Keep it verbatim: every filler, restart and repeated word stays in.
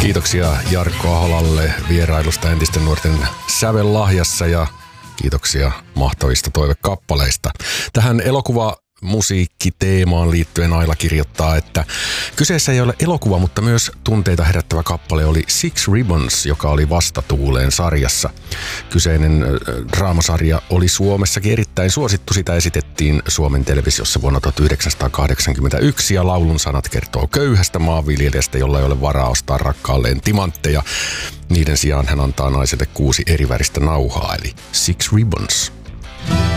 Kiitoksia Jarkko Aholalle vierailusta entisten nuorten sävellahjassa ja kiitoksia mahtavista toivekappaleista. Tähän elokuva musiikkiteemaan liittyen Aila kirjoittaa, että kyseessä ei ole elokuva, mutta myös tunteita herättävä kappale oli Six Ribbons, joka oli Vastatuuleen sarjassa. Kyseinen äh, draamasarja oli Suomessakin erittäin suosittu. Sitä esitettiin Suomen televisiossa vuonna tuhatyhdeksänsataakahdeksankymmentäyksi ja laulun sanat kertoo köyhästä maanviljelijästä, jolla ei ole varaa ostaa rakkaalleen timantteja. Niiden sijaan hän antaa naiselle kuusi eriväristä nauhaa, eli Six Ribbons.